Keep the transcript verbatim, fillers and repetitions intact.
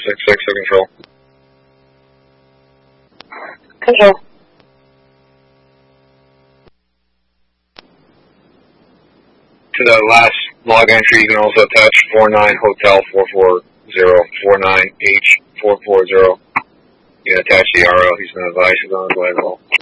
six six to control. Control. To the last log entry, you can also attach four nine Hotel four four zero, four nine H four four zero. You can attach the R O. He's been advised he's on his way as well.